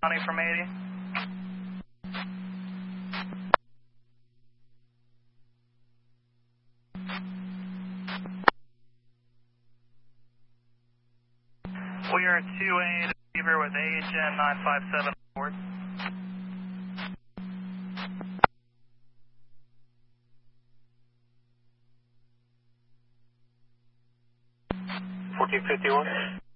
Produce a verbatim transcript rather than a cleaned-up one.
County from eighty. We are two eight Beaver with A H N nine five seven aboard. fourteen fifty-one.